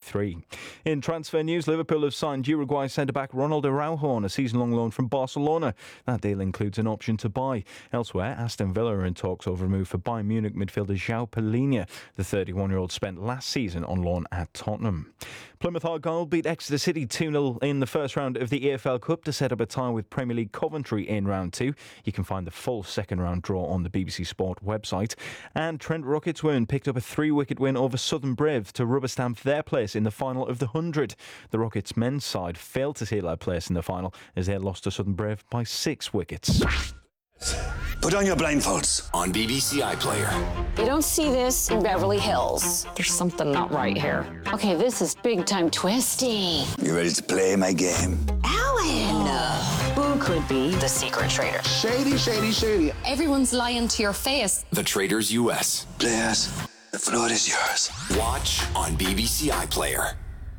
23. In transfer news, Liverpool have signed Uruguay centre-back Ronald Araujo on a season-long loan from Barcelona. That deal includes an option to buy. Elsewhere, Aston Villa are in talks over a move for Bayern Munich midfielder João Palhinha. The 31-year-old spent last season on loan at Tottenham. Plymouth Argyle beat Exeter City 2-0 in the first round of the EFL Cup to set up a tie with Premier League Coventry in round 2. You can find the full second round draw on the BBC Sport website. And Trent Rocketswern picked up a 3-wicket win over Southern Brave to rubber stamp their place in the final of the 100. The Rockets men's side failed to seal their place in the final as they lost to Southern Brave by 6 wickets. Put on your blindfolds on BBC iPlayer. You don't see this in Beverly Hills. There's something not right here. Okay, this is big time twisty. You ready to play my game? Alan! Who could be the secret traitor? Shady, shady, shady. Everyone's lying to your face. The Traitors US. Players, the floor is yours. Watch on BBC iPlayer.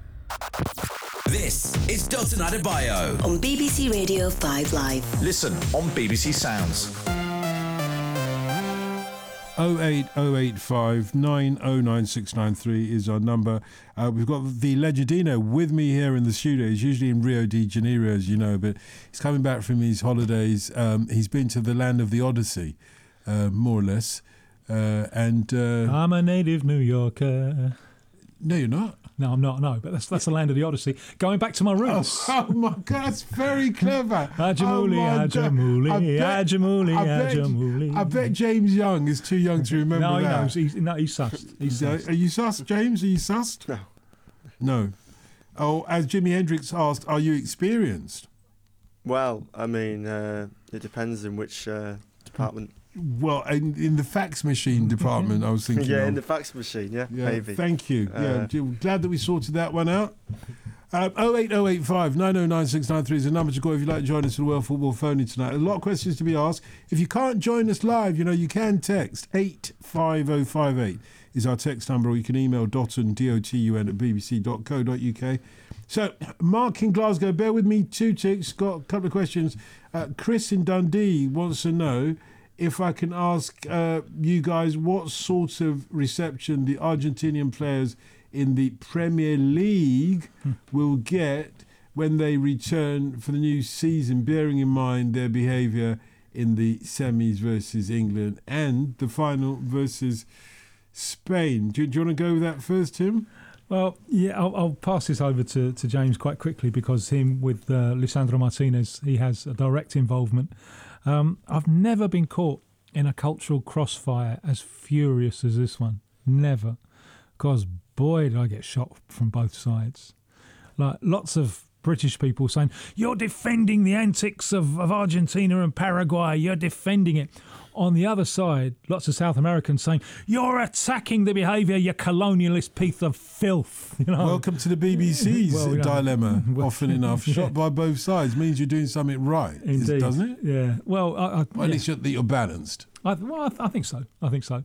This is Dalton Adebayo on BBC Radio 5 Live. Listen on BBC Sounds. 08085 909 is our number. We've got the Legendino with me here in the studio. He's usually in Rio de Janeiro, as you know, but he's coming back from his holidays. He's been to the land of the Odyssey, more or less. I'm a native New Yorker. No, you're not. No, I'm not. No, but that's the land of the Odyssey. Going back to my roots. Oh my God, that's very clever. Ajamuli, Ajamuli. I bet James Young is too young to remember that. No, he knows. He's sussed. Are you sussed, James? Are you sussed? No. Oh, as Jimi Hendrix asked, are you experienced? Well, I mean, it depends in which department. Well, in the fax machine department, I was thinking. Yeah, in the fax machine, yeah, maybe. Thank you. Glad that we sorted that one out. 08085 909 693 is the number to call if you'd like to join us for the World Football Phone-In tonight. A lot of questions to be asked. If you can't join us live, you can text 85058 is our text number, or you can email Dotun, DOTUN at bbc.co.uk. So, Mark in Glasgow, bear with me 2 ticks, got a couple of questions. Chris in Dundee wants to know if I can ask you guys what sort of reception the Argentinian players in the Premier League will get when they return for the new season, bearing in mind their behaviour in the semis versus England and the final versus Spain. Do you want to go with that first, Tim? Well, yeah, I'll pass this over to James quite quickly because him with Lisandro Martinez, he has a direct involvement. I've never been caught in a cultural crossfire as furious as this one. Never. Because, boy, did I get shot from both sides. Like, lots of British people saying, you're defending the antics of Argentina and Paraguay, you're defending it. On the other side, lots of South Americans saying, you're attacking the behaviour, you colonialist piece of filth. Welcome to the BBC's dilemma, often enough. Shot by both sides means you're doing something right, indeed. Doesn't it? Yeah. Well, at least you're balanced. I think so. I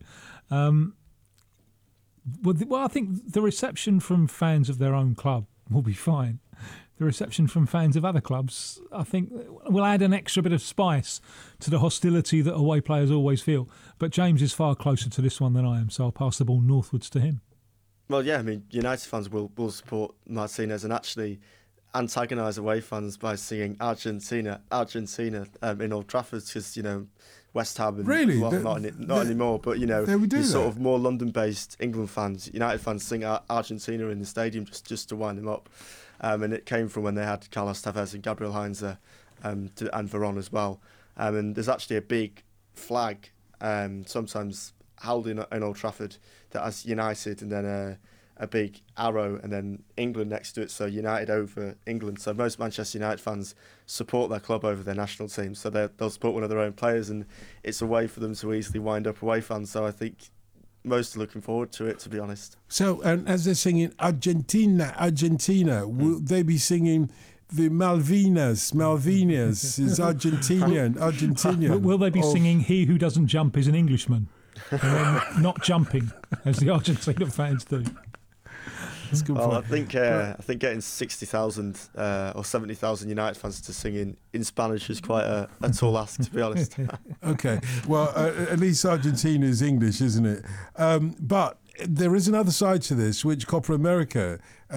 think the reception from fans of their own club will be fine. The reception from fans of other clubs, I think, will add an extra bit of spice to the hostility that away players always feel. But James is far closer to this one than I am, so I'll pass the ball northwards to him. Well, yeah, I mean, United fans will support Martinez and actually antagonise away fans by singing Argentina in Old Trafford because, West Ham and really? Not anymore, but these sort of more London-based England fans, United fans sing Argentina in the stadium just to wind them up. And it came from when they had Carlos Tevez and Gabriel Heinze and Veron as well. And there's actually a big flag sometimes held in Old Trafford that has United and then a big arrow and then England next to it, so United over England. So most Manchester United fans support their club over their national team, so they'll support one of their own players, and it's a way for them to easily wind up away fans. So I think most are looking forward to it, to be honest. So, and as they're singing Argentina, will they be singing the Malvinas is Argentinian? Will they be singing He Who Doesn't Jump is an Englishman? And then not jumping, as the Argentina fans do. That's good. Well, I think getting 60,000 or 70,000 United fans to sing in Spanish is quite a tall ask, to be honest. Okay, well, at least Argentina is English, isn't it? But there is another side to this, which Copa America